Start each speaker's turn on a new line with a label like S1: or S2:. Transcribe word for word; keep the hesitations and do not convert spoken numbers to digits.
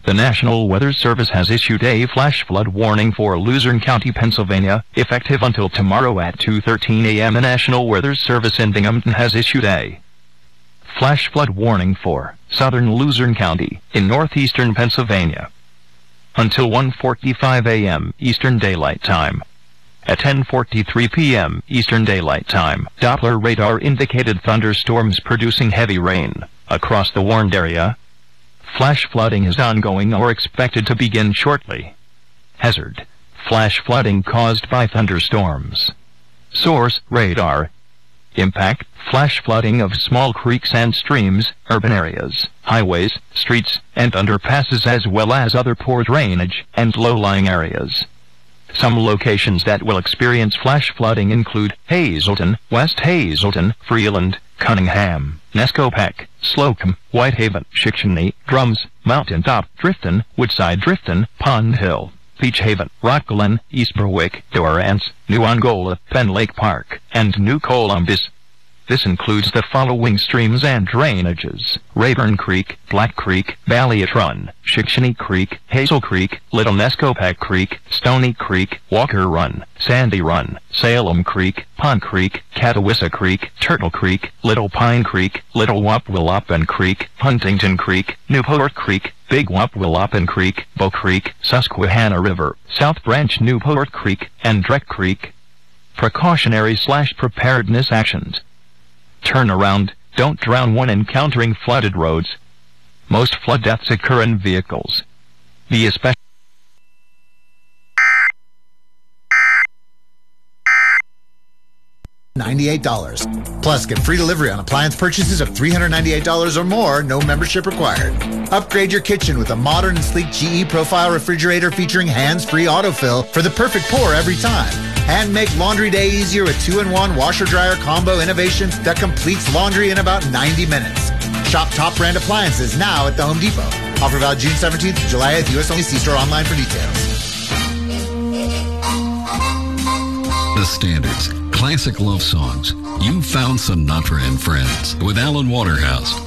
S1: The National Weather Service has issued a flash flood warning for Luzerne County, Pennsylvania, effective until tomorrow at two thirteen a m The National Weather Service in Binghamton has issued a flash flood warning for southern Luzerne County in northeastern Pennsylvania until one forty-five a m Eastern Daylight Time. At ten forty-three p m Eastern Daylight Time, Doppler radar indicated thunderstorms producing heavy rain across the warned area. Flash flooding is ongoing or expected to begin shortly. Hazard: flash flooding caused by thunderstorms. Source: radar. Impact: flash flooding of small creeks and streams, urban areas, highways, streets, and underpasses, as well as other poor drainage and low-lying areas. Some locations that will experience flash flooding include Hazelton, West Hazelton, Freeland, Cunningham, Nescopeck, Slocum, Whitehaven, Shikshani, Drums, Mountain Top, Drifton, Woodside, Drifton, Pond Hill, Peach Haven, Rock Glen, East Berwick, Dorrance, New Angola, Penn Lake Park, and New Columbus. This includes the following streams and drainages: Rayburn Creek, Black Creek, Balliet Run, Shikshani Creek, Hazel Creek, Little Nescopeck Creek, Stony Creek, Walker Run, Sandy Run, Salem Creek, Pond Creek, Catawissa Creek, Turtle Creek, Little Pine Creek, Little Wapwillopin Creek, Huntington Creek, Newport Creek, Big Wapwillopin Creek, Bow Creek, Susquehanna River, South Branch, Newport Creek, and Dreck Creek. Precautionary slash preparedness actions. Turn around, don't drown when encountering flooded roads. Most flood deaths occur in vehicles. Be especially
S2: ninety-eight dollars. Plus, get free delivery on appliance purchases of three hundred ninety-eight dollars or more, no membership required. Upgrade your kitchen with a modern and sleek G E Profile refrigerator featuring hands-free autofill for the perfect pour every time. And make laundry day easier with two in one washer-dryer combo innovation that completes laundry in about ninety minutes. Shop top brand appliances now at the Home Depot. Offer valid June seventeenth to July eighth, U S only. See store online for details.
S3: The standards. Classic love songs. You found Sinatra and Friends with Alan Waterhouse.